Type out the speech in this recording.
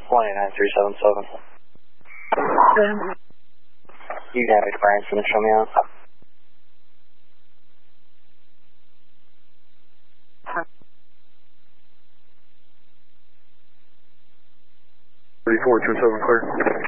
189-377. You can have experience and show me out. Twin 7 clear.